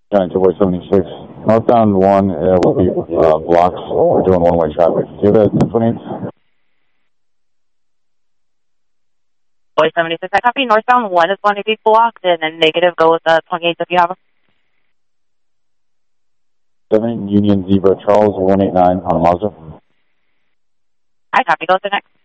Giant 276. Northbound 1 will be blocks. We're doing one-way traffic. Do you have that 28? Boy 76, I copy. Northbound 1 is going to be blocked, and then negative go with the 28 if you have them. 7 Union Zebra Charles 189 on Mazda. I copy. Go to the next.